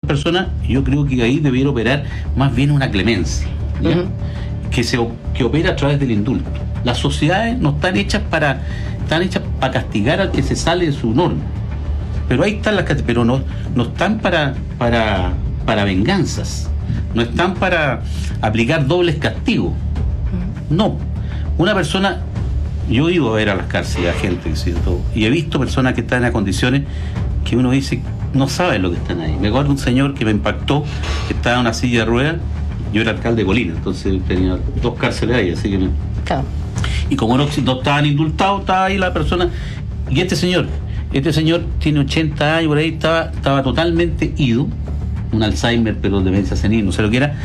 personas, yo creo que ahí debiera operar más bien una clemencia, ¿ya? Uh-huh. Que opera a través del indulto. Las sociedades no están hechas para castigar al que se sale de su norma. Pero ahí están pero no están para venganzas, no están para aplicar dobles castigos. No. Una persona, yo he ido a ver a las cárceles a gente, ¿cierto? Y he visto personas que están en condiciones que uno dice, no saben lo que están ahí. Me acuerdo un señor que me impactó, que estaba en una silla de ruedas. Yo era alcalde de Colina, entonces tenía 2 cárceles ahí, así que claro. Y como no estaban indultados, estaba ahí la persona. Y este señor tiene 80 años, por ahí estaba totalmente ido, un Alzheimer, pero demencia senil, no sé lo que era,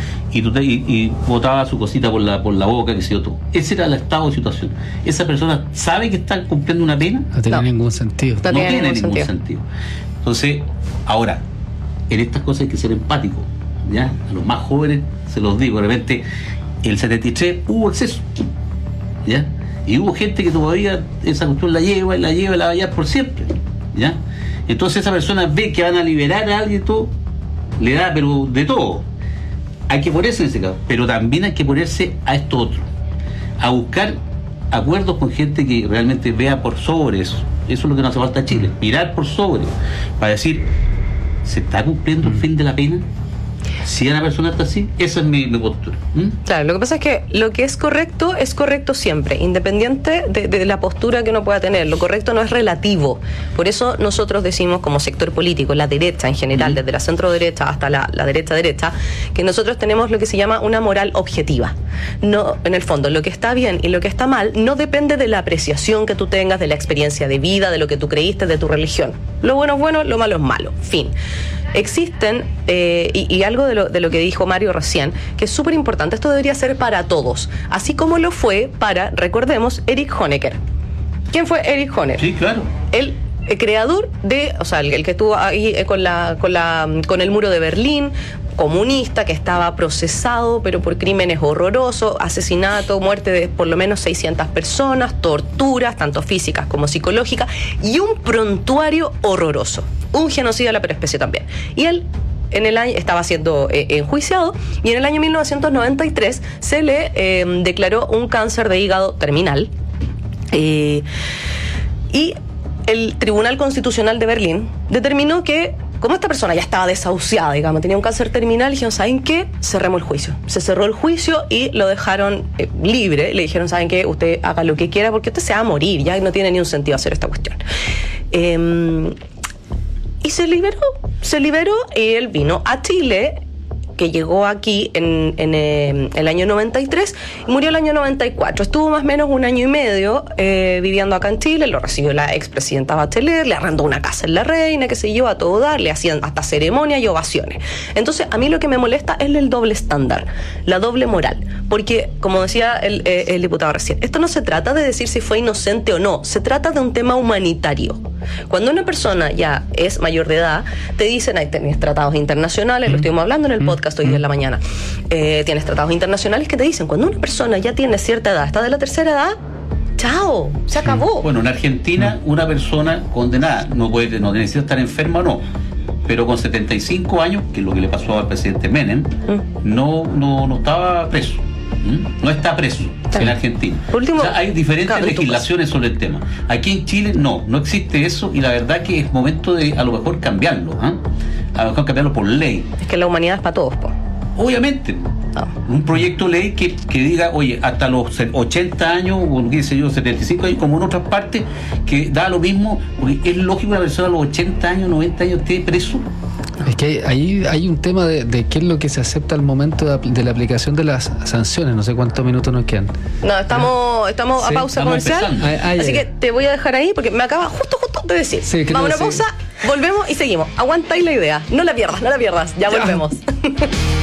y botaba su cosita por la boca, que se yo todo. Ese era el estado de situación. Esa persona sabe que está cumpliendo una pena. No tiene ningún sentido. No tiene ningún sentido. Entonces, ahora, en estas cosas hay que ser empático, ¿ya? A los más jóvenes se los digo, de repente, el 73 hubo exceso, ¿ya? Y hubo gente que todavía esa cuestión la lleva y la va a llevar por siempre, ¿ya? Entonces esa persona ve que van a liberar a alguien y todo, le da, pero de todo. Hay que ponerse en ese caso, pero también hay que ponerse a esto otro, a buscar acuerdos con gente que realmente vea por sobre eso. Eso es lo que nos hace falta a Chile, mirar por sobre, para decir, ¿se está cumpliendo el fin de la pena? Si una persona está así, esa es mi postura. Claro, lo que pasa es que lo que es correcto siempre, independiente de la postura que uno pueda tener. Lo correcto no es relativo. Por eso nosotros decimos, como sector político, la derecha en general, desde la centro derecha hasta la derecha, que nosotros tenemos lo que se llama una moral objetiva. No, en el fondo, lo que está bien y lo que está mal no depende de la apreciación que tú tengas, de la experiencia de vida, de lo que tú creíste, de tu religión. Lo bueno es bueno, lo malo es malo. Fin. Existen, y algo de lo que dijo Mario recién, que es súper importante, esto debería ser para todos, así como lo fue para, recordemos, Erich Honecker. ¿Quién fue Erich Honecker? Sí, claro. El creador el que estuvo ahí con el muro de Berlín, comunista, que estaba procesado, pero por crímenes horrorosos, asesinato, muerte de por lo menos 600 personas, torturas, tanto físicas como psicológicas, y un prontuario horroroso. Un genocidio a la perespecie también. Y él estaba siendo enjuiciado, y en el año 1993 se le declaró un cáncer de hígado terminal. Y el Tribunal Constitucional de Berlín determinó que, como esta persona ya estaba desahuciada, digamos, tenía un cáncer terminal, dijeron, ¿saben qué? Cerremos el juicio. Se cerró el juicio y lo dejaron libre. Le dijeron, ¿saben qué? Usted haga lo que quiera porque usted se va a morir, ya no tiene ni un sentido hacer esta cuestión. Y se liberó y él vino a Chile, que llegó aquí en el año 93 y murió el año 94. Estuvo más o menos 1 año y medio viviendo acá en Chile. Lo recibió la expresidenta Bachelet, le arrendó una casa en La Reina, qué sé yo, a todo dar, le hacían hasta ceremonia y ovaciones. Entonces, a mí lo que me molesta es el doble estándar, la doble moral. Porque, como decía el diputado recién, esto no se trata de decir si fue inocente o no, se trata de un tema humanitario. Cuando una persona ya es mayor de edad, te dicen, ahí tenés tratados internacionales, lo estuvimos hablando en el podcast hoy día en la mañana, tienes tratados internacionales que te dicen, cuando una persona ya tiene cierta edad, está de la tercera edad, chao, se acabó. Bueno, en Argentina, una persona condenada no necesita estar enferma o no, pero con 75 años, que es lo que le pasó al presidente Menem, no estaba preso. No está preso en Argentina. Último, o sea, hay diferentes legislaciones sobre el tema. Aquí en Chile no existe eso, y la verdad que es momento de a lo mejor cambiarlo, a lo mejor cambiarlo por ley. Es que la humanidad es para todos, po. Obviamente. Un proyecto de ley que diga, oye, hasta los 80 años, o qué sé yo, 75 años, como en otras partes, que da lo mismo, porque es lógico que una persona a los 80 años, 90 años esté preso. Es que ahí hay un tema de qué es lo que se acepta al momento de la aplicación de las sanciones. No sé cuántos minutos nos quedan. No, estamos a pausa comercial. Así que te voy a dejar ahí porque me acaba justo de decir. Sí, vamos a una pausa, volvemos y seguimos. Aguanta ahí la idea. No la pierdas. Ya volvemos.